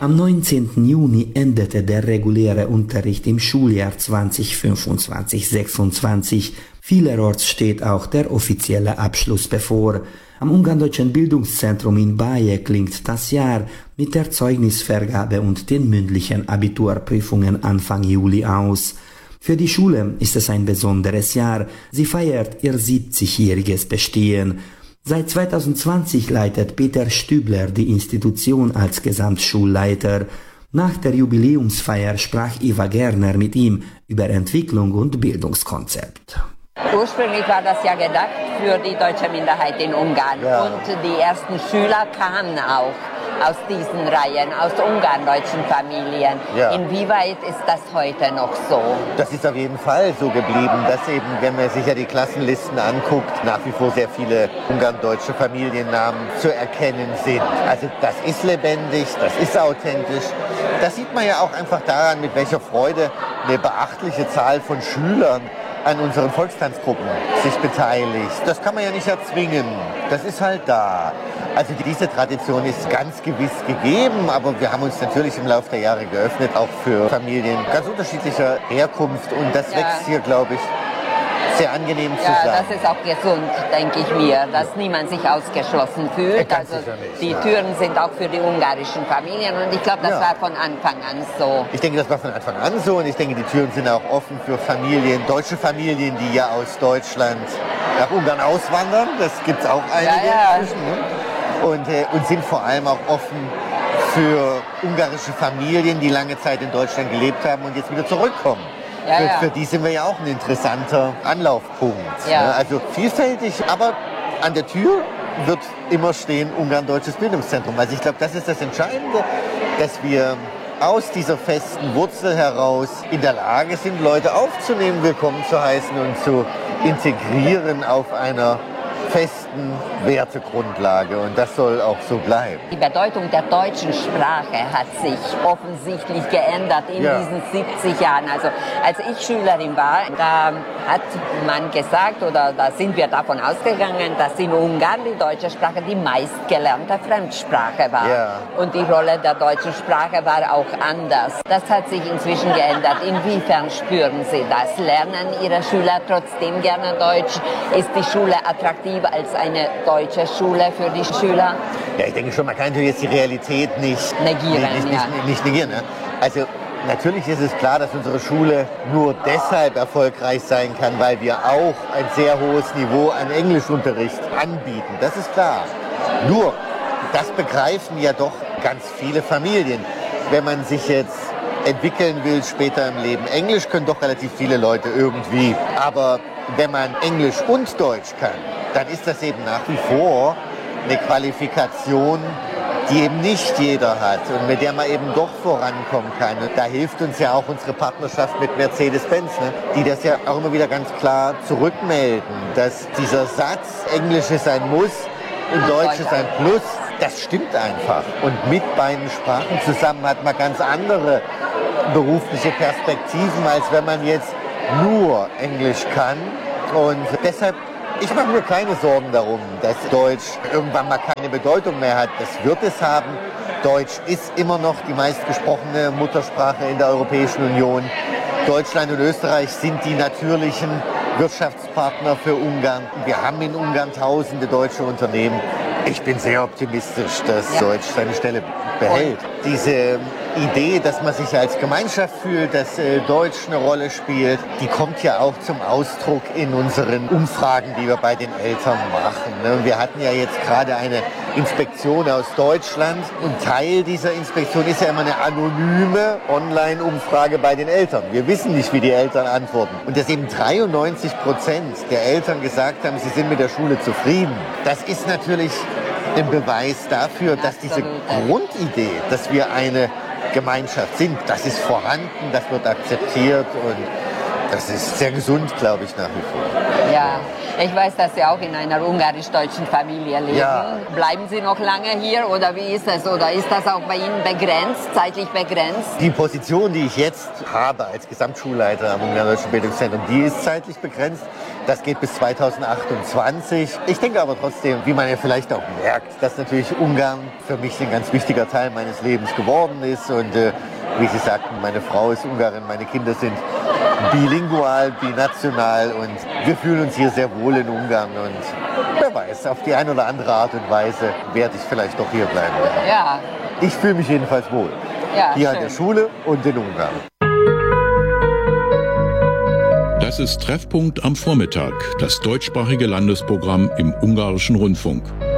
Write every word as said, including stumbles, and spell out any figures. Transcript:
Am neunzehnten Juni endete der reguläre Unterricht im Schuljahr zweitausendfünfundzwanzig sechsundzwanzig. Vielerorts steht auch der offizielle Abschluss bevor. Am Ungarn-Deutschen Bildungszentrum in Báje klingt das Jahr mit der Zeugnisvergabe und den mündlichen Abiturprüfungen Anfang Juli aus. Für die Schule ist es ein besonderes Jahr. Sie feiert ihr siebzigjähriges Bestehen. Seit zweitausendzwanzig leitet Peter Stübler die Institution als Gesamtschulleiter. Nach der Jubiläumsfeier sprach Eva Gerner mit ihm über Entwicklung und Bildungskonzept. Ursprünglich war das ja gedacht für die deutsche Minderheit in Ungarn. Ja. Und die ersten Schüler kamen auch aus diesen Reihen, aus ungarn-deutschen Familien. Ja. Inwieweit ist das heute noch so? Das ist auf jeden Fall so geblieben, dass eben, wenn man sich ja die Klassenlisten anguckt, nach wie vor sehr viele ungarn-deutsche Familiennamen zu erkennen sind. Also das ist lebendig, das ist authentisch. Das sieht man ja auch einfach daran, mit welcher Freude eine beachtliche Zahl von Schülern an unseren Volkstanzgruppen sich beteiligt. Das kann man ja nicht erzwingen. Das ist halt da. Also diese Tradition ist ganz gewiss gegeben, aber wir haben uns natürlich im Laufe der Jahre geöffnet, auch für Familien ganz unterschiedlicher Herkunft. Und das ja. wächst hier, glaube ich, sehr angenehm zusammen. Ja, das ist auch gesund, denke ich mir, dass ja. niemand sich ausgeschlossen fühlt. Ganz also nicht, die ja. Türen sind auch für die ungarischen Familien und ich glaube, das ja. war von Anfang an so. Ich denke, das war von Anfang an so und ich denke, die Türen sind auch offen für Familien, deutsche Familien, die ja aus Deutschland nach Ungarn auswandern. Das gibt es auch einige ja, ja. inzwischen. Ne? Und, äh, und sind vor allem auch offen für ungarische Familien, die lange Zeit in Deutschland gelebt haben und jetzt wieder zurückkommen. Ja, ja. Für die sind wir ja auch ein interessanter Anlaufpunkt. Ja. Ne? Also vielfältig, aber an der Tür wird immer stehen Ungarn-Deutsches Bildungszentrum. Also ich glaube, das ist das Entscheidende, dass wir aus dieser festen Wurzel heraus in der Lage sind, Leute aufzunehmen, willkommen zu heißen und zu integrieren auf einer festen Wertegrundlage und das soll auch so bleiben. Die Bedeutung der deutschen Sprache hat sich offensichtlich geändert in ja. diesen siebzig Jahren. Also als ich Schülerin war, da hat man gesagt oder da sind wir davon ausgegangen, dass in Ungarn die deutsche Sprache die meistgelernte Fremdsprache war. Ja. Und die Rolle der deutschen Sprache war auch anders. Das hat sich inzwischen geändert. Inwiefern spüren Sie das? Lernen Ihre Schüler trotzdem gerne Deutsch? Ist die Schule attraktiv als eine deutsche Schule für die Schüler? Ja, ich denke schon, man kann natürlich jetzt die Realität nicht negieren. Nicht, nicht, ja. nicht, nicht negieren ne? Also natürlich ist es klar, dass unsere Schule nur deshalb erfolgreich sein kann, weil wir auch ein sehr hohes Niveau an Englischunterricht anbieten. Das ist klar. Nur, das begreifen ja doch ganz viele Familien. Wenn man sich jetzt entwickeln will später im Leben. Englisch können doch relativ viele Leute irgendwie. Aber wenn man Englisch und Deutsch kann, dann ist das eben nach wie vor eine Qualifikation, die eben nicht jeder hat und mit der man eben doch vorankommen kann. Und da hilft uns ja auch unsere Partnerschaft mit Mercedes-Benz, ne? Die das ja auch immer wieder ganz klar zurückmelden, dass dieser Satz, Englisch ist ein Muss und Deutsch ist ein Plus, das stimmt einfach. Und mit beiden Sprachen zusammen hat man ganz andere berufliche Perspektiven, als wenn man jetzt nur Englisch kann. Und deshalb, ich mache mir keine Sorgen darum, dass Deutsch irgendwann mal keine Bedeutung mehr hat. Das wird es haben. Deutsch ist immer noch die meistgesprochene Muttersprache in der Europäischen Union. Deutschland und Österreich sind die natürlichen Wirtschaftspartner für Ungarn. Wir haben in Ungarn tausende deutsche Unternehmen. Ich bin sehr optimistisch, dass ja. Deutsch seine Stelle behält. Diese Idee, dass man sich als Gemeinschaft fühlt, dass äh, Deutsch eine Rolle spielt, die kommt ja auch zum Ausdruck in unseren Umfragen, die wir bei den Eltern machen. Ne? Und wir hatten ja jetzt gerade eine Inspektion aus Deutschland und Teil dieser Inspektion ist ja immer eine anonyme Online-Umfrage bei den Eltern. Wir wissen nicht, wie die Eltern antworten. Und dass eben dreiundneunzig Prozent der Eltern gesagt haben, sie sind mit der Schule zufrieden. Das ist natürlich ein Beweis dafür, dass diese Grundidee, dass wir eine Gemeinschaft sind, das ist vorhanden, das wird akzeptiert und das ist sehr gesund, glaube ich, nach wie vor. Ja, ich weiß, dass Sie auch in einer ungarisch-deutschen Familie leben. Ja. Bleiben Sie noch lange hier oder wie ist das? Oder ist das auch bei Ihnen begrenzt, zeitlich begrenzt? Die Position, die ich jetzt habe als Gesamtschulleiter am Ungarn-Deutschen Bildungszentrum, die ist zeitlich begrenzt. Das geht bis zweitausendachtundzwanzig. Ich denke aber trotzdem, wie man ja vielleicht auch merkt, dass natürlich Ungarn für mich ein ganz wichtiger Teil meines Lebens geworden ist. Und äh, wie Sie sagten, meine Frau ist Ungarin, meine Kinder sind bilingual, binational und wir fühlen uns hier sehr wohl in Ungarn. Und wer weiß, auf die eine oder andere Art und Weise werde ich vielleicht doch hier bleiben. Ja. Ich fühle mich jedenfalls wohl. Ja, hier schön. an der Schule und in Ungarn. Das ist Treffpunkt am Vormittag, das deutschsprachige Landesprogramm im Ungarischen Rundfunk.